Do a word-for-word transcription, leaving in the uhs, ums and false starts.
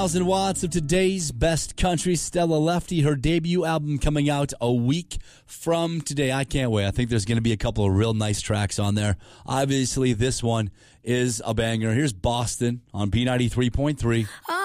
thousand watts of today's best country. Stella Lefty, her debut album coming out a week from today. I can't wait. I think there's going to be a couple of real nice tracks on there. Obviously, this one is a banger. Here's Boston on B ninety-three point three. Oh.